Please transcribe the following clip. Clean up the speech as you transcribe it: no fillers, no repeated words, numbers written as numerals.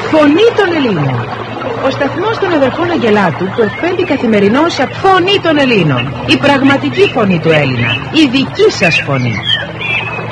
Φωνή των Ελλήνων. Ο σταθμός των αδερφών Αγγελάτου που εκπέμπει καθημερινώς Φωνή των Ελλήνων. Η πραγματική φωνή του Έλληνα. Η δική σας φωνή.